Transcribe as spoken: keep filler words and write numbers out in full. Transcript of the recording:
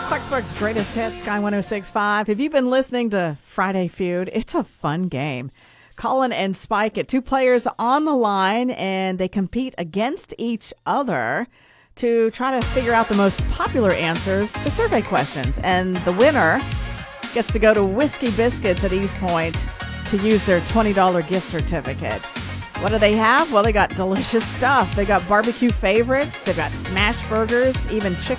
Clarksburg's greatest hit, Sky one oh six point five. Have you been listening to Friday Feud? It's a fun game. Colin and Spike get two players on the line, and they compete against each other to try to figure out the most popular answers to survey questions. And the winner gets to go to Whiskey Biscuits at East Point to use their twenty dollars gift certificate. What do they have? Well, they got delicious stuff. They got barbecue favorites. They've got smash burgers, even chicken